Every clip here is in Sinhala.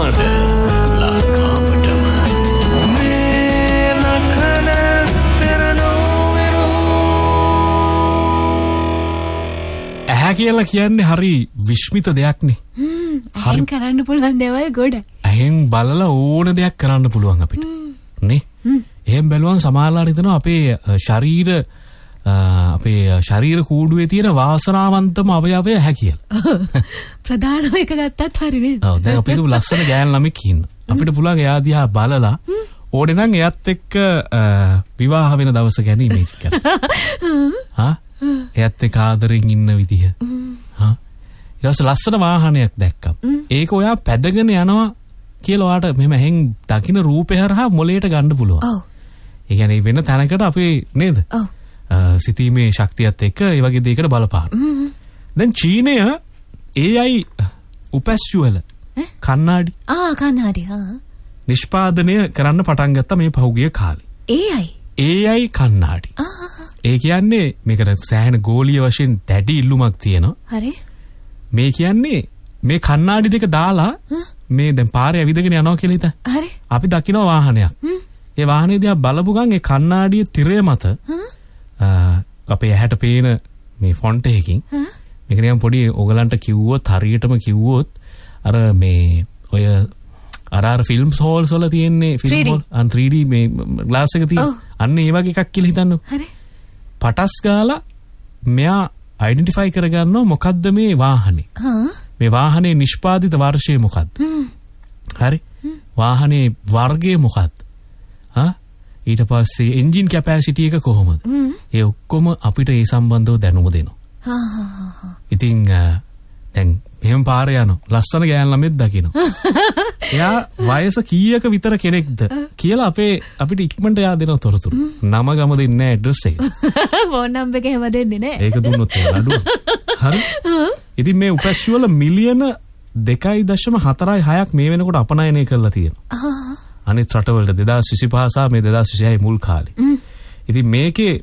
මහාට ලංකාවටම මේ නකන පෙරනෝවරු. ඇහැ කියලා කියන්නේ හරි විශ්මිත දෙයක්නේ. හරිම කරන්න පුළුවන් දේවල් ගොඩ. ඇහෙන් බලලා ඕන දෙයක් කරන්න පුළුවන් අපිට. නේ? එහෙන් බැලුවම සමහරවල් හිතනවා අපේ ශරීර කූඩුවේ තියෙන වාසනාවන්තම අවයවය ඇහැ කියලා. ප්‍රධානම එක ගත්තත් හරි නේද? ඔව් දැන් අපි ලස්සන ගෑන් ළමෙක් ඉන්න. අපිට පුළුවන් එයා දිහා බලලා ඕනේ නම් එයත් එක්ක විවාහ වෙන දවස ගැන ඉමේජ් කරන්න. හා? එයත් එක්ක ආදරෙන් ඉන්න විදිහ. හා? ඊට පස්සේ ලස්සන වාහනයක් දැක්කම ඒක ඔයා පැදගෙන යනවා කියලා ඔයාට මෙහෙම ඇහෙන් දකින්න රූපේ හරහා මොලේට ගන්න පුළුවන්. ඔව්. ඒ කියන්නේ වෙන තැනකට අපි නේද? ඔව්. සිතීමේ ශක්තියත් එක්ක ඒ වගේ දෙයකට බලපාන. දැන් චීනය AI උපැස්යුවල කන්නාඩි කන්නාඩි නිෂ්පාදනය කරන්න පටන් ගත්තා මේ පහුගිය කාලේ. AI කන්නාඩි. ඒ කියන්නේ මේකට සෑහෙන ගෝලීය වශයෙන් දැඩි ඉල්ලුමක් තියෙනවා. හරි. මේ කියන්නේ මේ කන්නාඩි දෙක දාලා මේ දැන් පාරේ ඇවිදගෙන යනවා කියලා හිතා. හරි. අපි දකිනවා වාහනයක්. ඒ වාහනේ දිහා බලපු ගමන් ඒ කන්නාඩියේ තිරය මත අපේ ඇහැට පේන මේ ෆොන්ට් එකකින් මේක නිකන් පොඩි ඔයගලන්ට කිව්වොත් හරියටම කිව්වොත් අර මේ ඔය අර ෆිල්ම්ස් හෝල්ස් වල තියෙන්නේ ෆිල්ම් හෝල් 3D මේ ග්ලාස් එක තියෙන අන්න ඒ වගේ එකක් කියලා හිතන්න. හරි. පටස් ගාලා මෙයා අයිඩෙන්ටිෆයි කරගන්නවා මොකද්ද මේ වාහනේ. මේ වාහනේ නිෂ්පාදිත වර්ෂය මොකද්ද? හරි. වාහනේ වර්ගය මොකද්ද? ඊට පස්සේ එන්ජින් කැපැසිටි එක කොහොමද? ඒ ඔක්කොම අපිට ඒ සම්බන්ධව දැනුම දෙනවා. ඉතින් දැන් මෙහෙම පාරේ යනවා. ලස්සන ගෑන් ළමෙක් දකිනවා. එයා වයස කීයක විතර කෙනෙක්ද කියලා අපිට ඉක්මනට එයා දෙන තොරතුරු. නම ගම දෙන්නේ නැහැ ඇඩ්‍රස් එක. ෆෝන් නම්බර් එක හැම දෙන්නේ නැහැ. ඒක දුන්නොත් අඩුව. හරි. ඉතින් මේ උපැස්යුවල මිලියන 2.46ක් මේ වෙනකොට අපනයනය කරලා තියෙනවා. අනිත් රටවලට 2025 සහ මේ 2026 මුල් කාලේ. ඉතින් මේකේ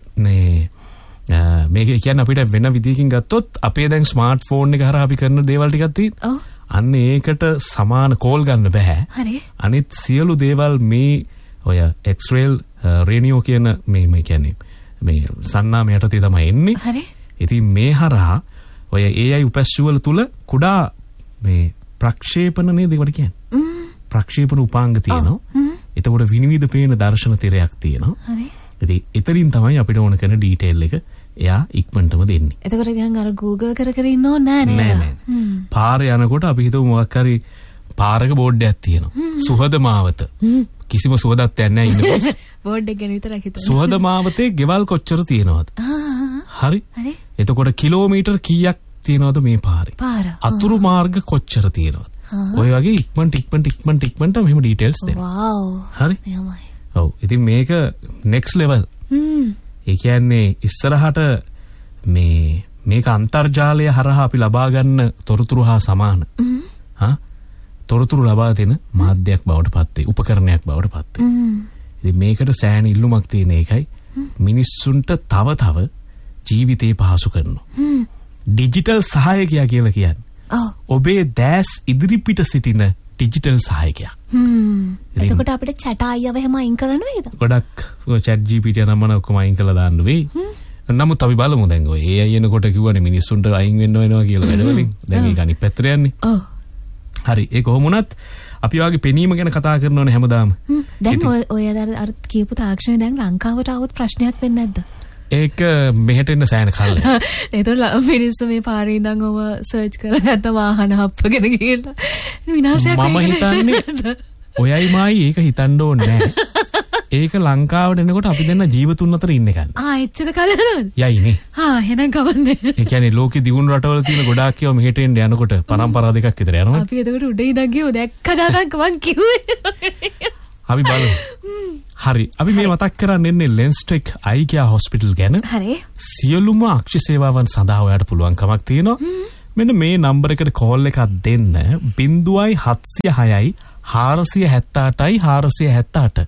කියන්නේ අපිට වෙන විදිහකින් ගත්තොත් අපේ දැන් ස්මාර්ට් ෆෝන් එක හරහා අපි කරන දේවල් ටිකක් තියෙනවා. ඔව්. අන්න ඒකට සමාන කෝල් ගන්න බෑ. හරි. අනිත් සියලු දේවල් මේ ඔය X-ray රේඩියෝ කියන මේ කියන්නේ මේ සන්නාම යටතේ තමයි එන්නේ. හරි. ඉතින් මේ හරහා ඔය AI උපැස්යුවල තුල කුඩා මේ ප්‍රක්ෂේපණ නේද ඒවට කියන්නේ. ප්‍රක්ෂේපණ උපාංග තියෙනවා. එතකොට විනිවිද පේන දර්ශන තිරයක් තියෙනවා. හරි. ඉතින් එතරින් තමයි අපිට ඕන කරන ඩීටේල් එක එයා ඉක්මනටම දෙන්නේ. එතකොට නිකන් අර Google කර ඉන්නෝ නෑ නේද? නෑ. පාරේ යනකොට අපි හිතමු මොකක් හරි පාරක බෝඩ් එකක් තියෙනවා. සුහද මාවත. කිසිම සුහදක් නැහැ ඉන්නේ. බෝඩ් එක ගැන විතරක් හිතන්න. සුහද මාවතේ ගෙවල් කොච්චර තියෙනවද? හරි. හරි. එතකොට කිලෝමීටර් කීයක් තියෙනවද මේ පාරේ? අතුරු මාර්ග කොච්චර තියෙනවද? ඔය වගේ ඉක්මනට මෙහෙම ඩීටේල්ස් දෙනවා. වව්. හරි. එහෙමයි. ඔව්. ඉතින් මේක next level. ඒ කියන්නේ ඉස්සරහට මේක අන්තර්ජාලය හරහා අපි ලබා ගන්න තොරතුරු හා සමාන. තොරතුරු ලබා දෙන මාධ්‍යයක් බවට පත් වේ. උපකරණයක් බවට පත් වේ. ඉතින් මේකට සෑහෙන ඉල්ලුමක් තියෙන එකයි මිනිස්සුන්ට තව ජීවිතේ පහසු කරනවා. ඩිජිටල් සහායකයා කියලා කියන්නේ. ඔබේ දැස් ඉදිරිපිට සිටින ඩිජිටල් සහායකයා. එතකොට අපිට chat අයව එහෙම අයින් කරන්න වේද? ගොඩක් chat GPT නම්මන ඔක්කොම අයින් කරලා දාන්න වෙයි. නමුත් අපි බලමු දැන් ඔය AI එනකොට කිව්වනේ මිනිස්සුන්ට අයින් වෙන්න වෙනවා කියලා වැඩවලින්. දැන් ඒක අනිත් පැත්තට යන්නේ. ඔව්. හරි. ඒ කොහොම වුණත් අපි වාගේ පෙනීම ගැන කතා කරනවනේ හැමදාම. දැන් ඔය අර කියපු තාක්ෂණය දැන් ලංකාවට આવුත් ප්‍රශ්නයක් වෙන්නේ නැද්ද? ඒක මෙහෙට එන්න සෑහෙන කල්ල. ඒතකොට මිනිස්සු මේ පාරේ ඉඳන් ඔව සර්ච් කරගත්ත වාහන හප්පගෙන ගිහලා විනාශයක් මම හිතන්නේ ඔයයි මායි ඒක හිතන්න ඕනේ නැහැ. ඒක ලංකාවට එනකොට අපි දෙන්න ජීවතුන් අතර ඉන්න එකක්. එච්චර කලනවද? යයිනේ. එහෙනම් කවන්නේ. ඒ කියන්නේ ලෝකෙ දියුණු රටවල තියෙන ගොඩාක් ඒවා මෙහෙට එන්න යනකොට පරම්පරා දෙකක් විතර යනවා. අපි එතකොට උඩ ඉඳන් ගියෝ දැක්කදාට මං කිව්වේ. අපි බලමු. හරි. අපි මේ මතක් කරන්නේ ලෙන්ස්ටෙක් අයි කියා හොස්පිටල් ගැන. හරි. සියලුම අක්ෂි සේවාවන් සඳහා ඔයාලට පුළුවන් කමක් තියෙනවා. මෙන්න මේ නම්බර් එකට කෝල් එකක් දෙන්න 0706යි 478යි 478.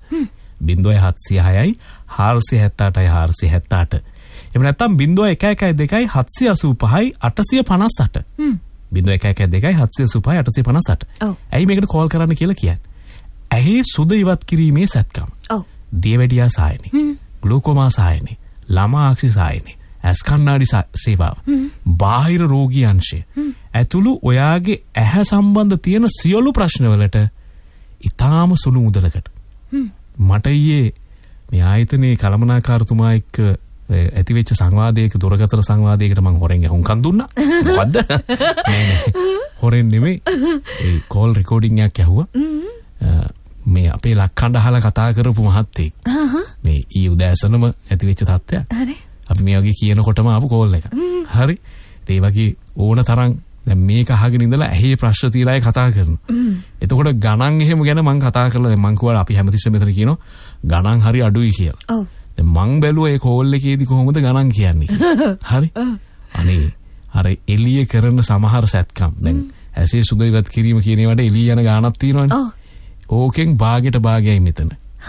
0706යි 478යි 478. එහෙම නැත්නම් 0112යි 785යි 858. 0112 ඇයි මේකට කෝල් කරන්න කියලා කියන්නේ? ඇහි සුද ඉවත් කිරීමේ සැත්කම්. දියවැඩියා සායනේ. ග්ලූකෝමා සායනේ. ළමා ආක්ෂි සායනේ. ඇස් කණ්ණාඩි සේවාව. බාහිර රෝගී අංශය. ඇතුළු ඔයාගේ ඇහැ සම්බන්ධ තියෙන සියලු ප්‍රශ්නවලට ඉතාම සුළු මුදලකට. මට ඊයේ මේ ආයතනයේ කළමනාකාරතුමා එක්ක ඇතිවෙච්ච සංවාදයක දුරකථන සංවාදයකට මම හොරෙන් හුම්කන් දුන්නා. මොකද්ද? නෑ හොරෙන් නෙමෙයි. ඒ කෝල් රෙකෝඩින් එකක් ඇහුවා. මේ අපේ ලක්කණ්ඩ අහලා කතා කරපු මහත්තයෙක්. මේ ඊ උදෑසනම ඇතිවෙච්ච තත්ත්වයක්. හරි. අපි මේ වගේ කියනකොටම ආපු කෝල් එක. හරි. ඒ වගේ ඕන තරම් දැන් මේක අහගෙන ඉඳලා ඇහි ප්‍රශ්න තියලා කතා කරනවා. එතකොට ගණන් එහෙම ගැන මම කතා කරලා දැන් මං කිව්වා අපි හැමතිස්සෙම මෙතන කියනවා ගණන් හරි අඩුයි කියලා. ඔව්. දැන් මං බැලුවා ඒ කෝල් එකේදී කොහොමද ගණන් කියන්නේ. හරි. අනේ අර එළිය කරන සමහර සැත්කම් දැන් ඇසේ සුද ඉවත් කිරීම කියන ඒවාට එළිය යන ගානක් තියෙනවනේ. ඔව්. ඕකෙන් භාගයට භාගයයි මෙතන.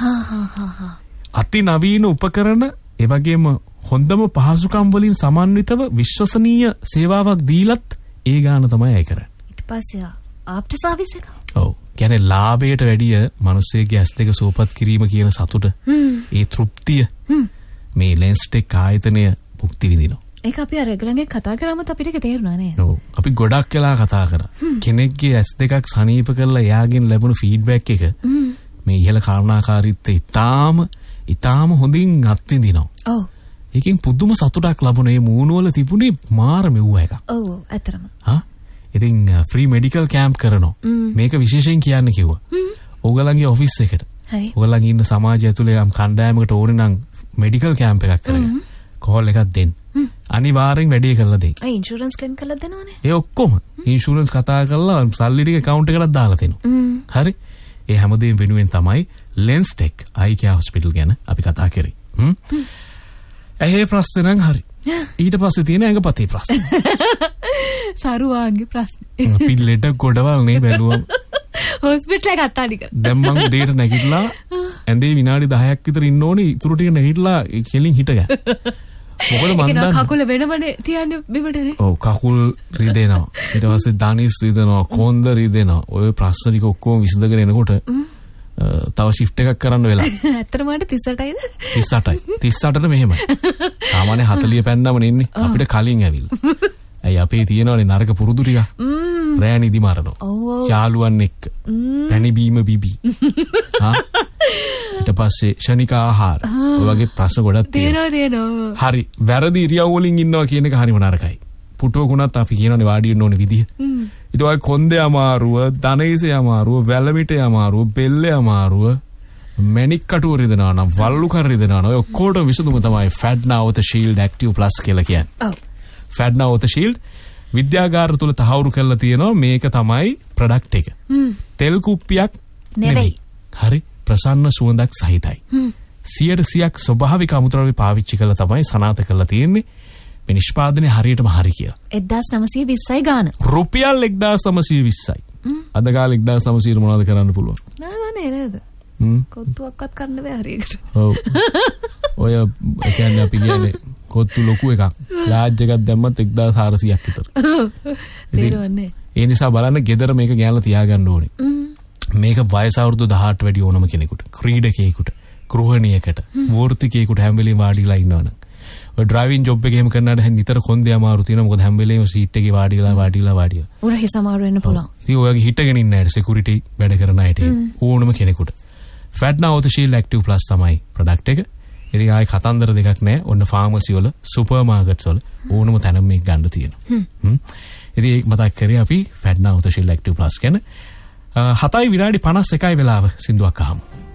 අති නවීන උපකරණ ඒ වගේම හොඳම පහසුකම් වලින් සමන්විතව විශ්වසනීය සේවාවක් දීලත් ඒ ගාන තමයි අය කරන්නේ. ඊට පස්සේ ආෆ්ටර් සර්විස් එක. ඔව්. කියන්නේ ලාභයට වැඩිය මිනිස්සෙගේ ඇස් දෙක සුවපත් කිරීම කියන සතුට ඒ තෘප්තිය මේ ලෙන්ස්ටෙක් ආයතනය භුක්ති විඳිනවා. ඒක අපි අර රෙගුලර්ගෙන් කතා කරාමත් අපිට ඒක තේරුණා නේද? ඔව්. අපි ගොඩක් වෙලා කතා කරා. කෙනෙක්ගේ ඇස් දෙකක් සනීප කරලා එයාගෙන් ලැබුණු ෆීඩ්බැක් එක මේ ඉහළ කරුණාකාරීත්වය ඉතාම හොඳින් අත්විඳිනවා. ඔව්. ඒකෙන් පුදුම සතුටක් ලැබුණේ මූණවල තිබුණේ මාර මෙව්ව එකක්. ඔව් ඇත්තටම. ඉතින් ෆ්‍රී මෙඩිකල් කැම්ප් කරනවා. මේක විශේෂයෙන් කියන්න කිව්වා. ඕගලන්ගේ ඔෆිස් එකට. හරි. ඕගලන් ඉන්න සමාජය ඇතුලේ යම් කණ්ඩායමකට ඕනේ නම් මෙඩිකල් කැම්ප් එකක් කරගෙන කෝල් එකක් දෙන්න. අනිවාර්යෙන් වැඩේ කරලා දෙන්න. ඒ ඉන්ෂුරන්ස් ක්ලේම් කරලා දෙනවනේ. ඒ ඔක්කොම ඉන්ෂුරන්ස් කතා කරලා සල්ලි ටික account එකකට දාලා දෙනවා. හරි. ඒ හැමදේම වෙනුවෙන් තමයි ලෙන්ස්ටෙක් අයි කියා හොස්පිටල් ගැන අපි කතා කරේ. ඇහි ප්‍රශ්න නම් හරි. ඊට පස්සේ තියෙන ඇඟපතේ ප්‍රශ්න. සරුවාගේ ප්‍රශ්න. අපි ලෙඩ ගොඩවල් නේ බැලුවම. හොස්පිටල් එක අත්තාඩි කර. දැන් මම උදේට නැගිටලා ඇඳේ විනාඩි 10ක් විතර ඉන්න ඕනේ. ඉතුරු ටික නැගිටලා කෙලින් හිටගන්න. මොකද මන් දන්නේ කකුල වෙනමනේ තියන්නේ බිමටනේ. ඔව් කකුල් රිදෙනවා. ඊට පස්සේ දණිස් රිදෙනවා, කොන්ද රිදෙනවා. ඔය ප්‍රශ්න ටික ඔක්කොම විසඳගෙන එනකොට තව ෂිෆ්ට් එකක් කරන්න වෙලා. ඇත්තටම මට 38යිද? 38යි. 38ට මෙහෙමයි. සාමාන්‍ය 40 පැන්නම නෙන්නේ. අපිට කලින් ඇවිල්ලා. ඇයි අපේ තියෙනවනේ නරක පුරුදු ටික. රෑ නිදි මරනවා. යාළුවන් එක්ක. පැණි බීම බිබි. ඊට පස්සේ ශනික ආහාර. ඔය වගේ ප්‍රශ්න ගොඩක් තියෙනවා. හරි. වැරදි ඉරියව් වලින් ඉන්නවා කියන එක හරිම නරකයි. පුටුවකුණත් අපි කියනනේ වාඩි වෙන්න ඕනේ විදිහ. ඊට වගේ කොන්දේ අමාරුව, දණහිසේ අමාරුව, වැලමිටේ අමාරුව, බෙල්ලේ අමාරුව, මැණික් කටුව රිදෙනවා නම්, වල්ලු කර රිදෙනවා නම් ඔය ඔක්කොටම විසඳුම තමයි ෆැඩ්නාවත ෂීල්ඩ් ඇක්ටිව් ප්ලස් කියලා කියන්නේ. ඔව්. ෆැඩ්නාවත ෂීල්ඩ් විද්‍යාගාර තුල තහවුරු කරලා තියෙනවා මේක තමයි ප්‍රොඩක්ට් එක. තෙල් කුප්පියක් නෙවෙයි. හරි. ප්‍රසන්න සුවඳක් සහිතයි. 100% ස්වභාවික අමුද්‍රව්‍ය පාවිච්චි කරලා තමයි සනාථ කරලා තියෙන්නේ. මේ නිෂ්පාදනය හරියටම හරි කියලා. 1920යි ගාන. රුපියල් 1920යි. අද කාලේ 1900 මොනවද කරන්න පුළුවන්? නෑ නේද? කොත්තුවක්වත් කරන්න බෑ හරියට. ඔව්. ඔය කියන්නේ අපි කියන්නේ කොත්තු ලොකු එකක්. ලාජ් එකක් දැම්මත් 1400ක් විතර. තේරෙන්නේ. ඒ නිසා බලන්න ගෙදර මේක ගෑනලා තියාගන්න ඕනේ. මේක වයස අවුරුදු 18 වැඩි ඕනම කෙනෙකුට, ක්‍රීඩකයෙකුට, ගෘහණියකට, වෘත්තිකයෙකුට හැම වෙලේම වාඩිලා ඉන්නවනම්. ඔය ඩ්‍රයිවිං ජොබ් එකේ එහෙම කරනාට නිතර කොන්දේ අමාරු තියෙනවා. මොකද හැම වෙලේම සීට් එකේ වාඩිලා. උර හිස අමාරු වෙන්න පුළුවන්. ඉතින් ඔයගේ හිටගෙන ඉන්න අය සිකියුරිටි වැඩ කරන අයට ඕනම කෙනෙකුට. ෆැඩ්නාවත ෂීල්ඩ් ඇක්ටිව් ප්ලස් තමයි ප්‍රොඩක්ට් එක. ඉතින් ආයේ කතන්දර දෙකක් නැහැ. ඔන්න ෆාමසි වල, සුපර් මාකට්ස් වල ඕනම තැනම මේක ගන්න තියෙනවා. ඉතින් ඒක මතක් කරේ අපි ෆැඩ්නාවත ෂීල්ඩ් ඇක්ටිව් ප්ලස් ගැන. 7:51 වෙලාව සින්දුවක් අහමු.